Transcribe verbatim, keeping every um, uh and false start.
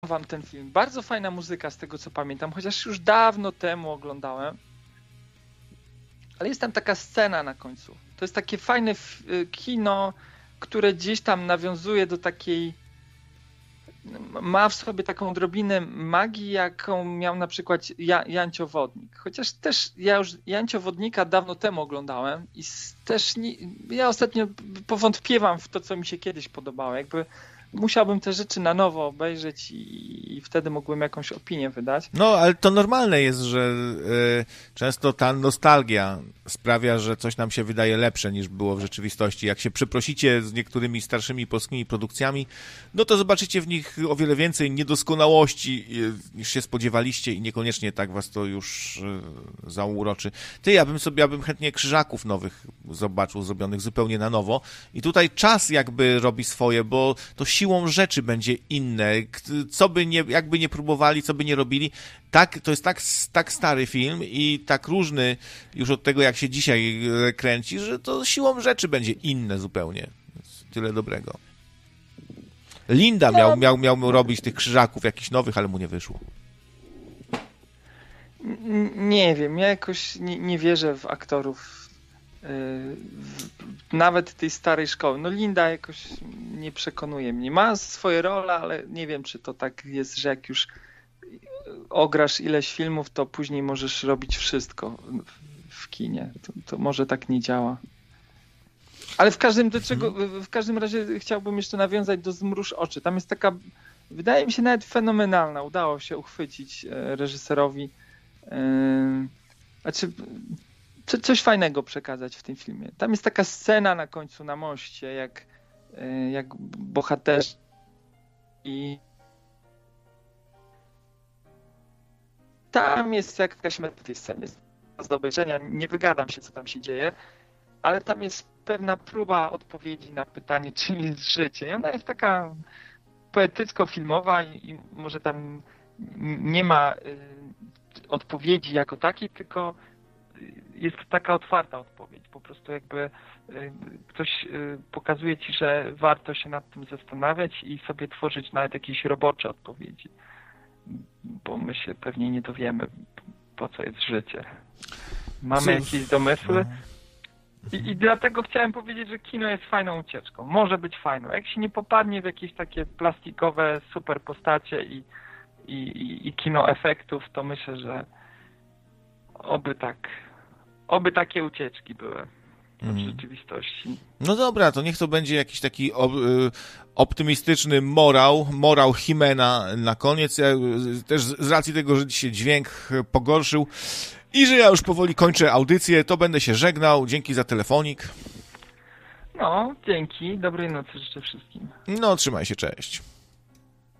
wam ten film. Bardzo fajna muzyka z tego, co pamiętam, chociaż już dawno temu oglądałem. Ale jest tam taka scena na końcu. To jest takie fajne kino, które gdzieś tam nawiązuje do takiej... Ma w sobie taką odrobinę magii, jaką miał na przykład ja, Jancio Wodnik. Chociaż też ja już Jancio Wodnika dawno temu oglądałem i też nie, ja ostatnio powątpiewam w to, co mi się kiedyś podobało. Jakby musiałbym te rzeczy na nowo obejrzeć i, i wtedy mógłbym jakąś opinię wydać. No, ale to normalne jest, że y, często ta nostalgia sprawia, że coś nam się wydaje lepsze niż było w rzeczywistości. Jak się przeprosicie z niektórymi starszymi polskimi produkcjami, no to zobaczycie w nich o wiele więcej niedoskonałości y, niż się spodziewaliście i niekoniecznie tak was to już y, zauroczy. Ty, ja bym sobie, ja bym chętnie Krzyżaków nowych zobaczył, zrobionych zupełnie na nowo. I tutaj czas jakby robi swoje, bo to siłą rzeczy będzie inne. Co by nie, jakby nie próbowali, co by nie robili, tak, to jest tak, tak stary film i tak różny już od tego, jak się dzisiaj kręci, że to siłą rzeczy będzie inne zupełnie. Tyle dobrego. Linda miał, miał, miał robić tych Krzyżaków jakichś nowych, ale mu nie wyszło. Nie wiem, ja jakoś nie, nie wierzę w aktorów yy, w, nawet tej starej szkoły. No Linda jakoś nie przekonuje mnie. Ma swoje role, ale nie wiem, czy to tak jest, że jak już ograsz ileś filmów, to później możesz robić wszystko w, w kinie. To, to może tak nie działa. Ale w każdym, do czego, w każdym razie chciałbym jeszcze nawiązać do Zmruż oczy. Tam jest taka, wydaje mi się nawet fenomenalna. Udało się uchwycić reżyserowi. Yy, znaczy, coś fajnego przekazać w tym filmie. Tam jest taka scena na końcu na moście, jak, jak bohaterzy i tam jest jakaś meta tej sceny do obejrzenia. Nie wygadam się, co tam się dzieje, ale tam jest pewna próba odpowiedzi na pytanie, czym jest życie. I ona jest taka poetycko-filmowa i, i może tam nie ma y, odpowiedzi jako takiej, tylko jest taka otwarta odpowiedź. Po prostu jakby y, ktoś y, pokazuje ci, że warto się nad tym zastanawiać i sobie tworzyć nawet jakieś robocze odpowiedzi. Bo my się pewnie nie dowiemy, po co jest życie. Mamy jakieś domysły. I, I dlatego chciałem powiedzieć, że kino jest fajną ucieczką. Może być fajną. Jak się nie popadnie w jakieś takie plastikowe super postacie i, i, i, i kino efektów, to myślę, że oby tak, oby takie ucieczki były w rzeczywistości. No dobra, to niech to będzie jakiś taki ob, optymistyczny morał, morał Himena na koniec. Ja, też z racji tego, że dzisiaj dźwięk pogorszył i że ja już powoli kończę audycję, to będę się żegnał. Dzięki za telefonik. No, dzięki. Dobrej nocy życzę wszystkim. No, trzymaj się, cześć.